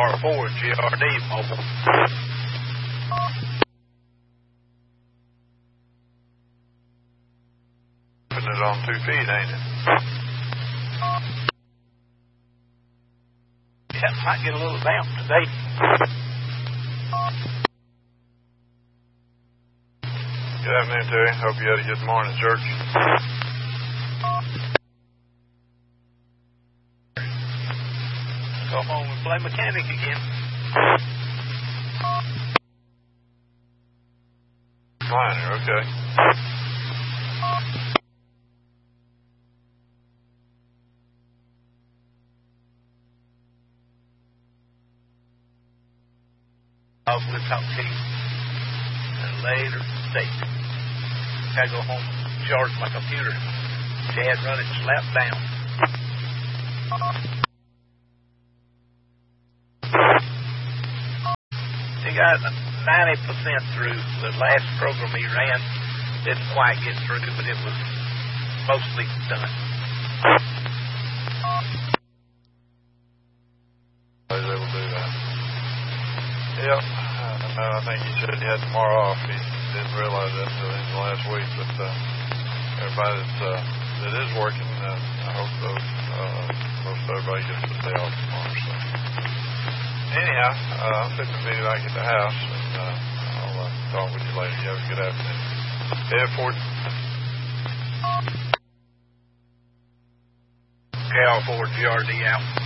KR4 GRD mobile. Putting it on 2 feet, ain't it? Yeah, might get a little damp today. Good afternoon, Terry. Hope you had a good morning, church. Go home and play mechanic again. Minor, okay. I was going to talk to you at a later date. Gotta go home and charge my computer. Chad run it slapped down. He got 90% through. The last program he ran didn't quite get through, but it was mostly done. I was able to do that. Yep. I think he said he had tomorrow off. He didn't realize that until the end of last week, but everybody that is working, I hope most everybody gets the day off tomorrow. So. Anyhow, I'm fixing to be back at the house, and I'll talk with you later. You have a good afternoon. KR4 GRD out.